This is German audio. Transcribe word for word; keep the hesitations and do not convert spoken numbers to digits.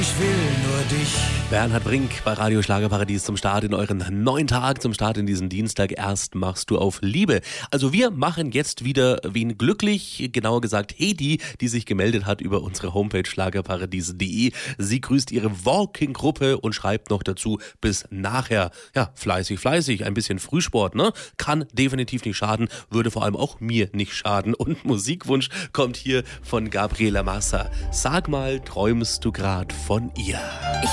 ich will nur dich. Bernhard Brink bei Radio Schlagerparadies zum Start in euren neuen Tag, zum Start in diesen Dienstag. Erst machst du auf Liebe. Also wir machen jetzt wieder wen glücklich, genauer gesagt Hedi, die sich gemeldet hat über unsere Homepage schlagerparadies punkt de. Sie grüßt ihre Walking-Gruppe und schreibt noch dazu, bis nachher. Ja, fleißig, fleißig, ein bisschen Frühsport, ne? Kann definitiv nicht schaden, würde vor allem auch mir nicht schaden. Und Musikwunsch kommt hier von Gabriela Massa. Sag mal, träumst du grad von ihr? Ich